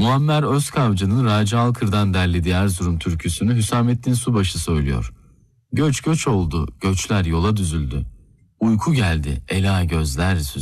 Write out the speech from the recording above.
Muammer Özkavcı'nın Raci Alkır'dan derlediği Erzurum türküsünü Hüsamettin Subaşı söylüyor. Göç göç oldu, göçler yola düzüldü. Uyku geldi, ela gözler süzüldü.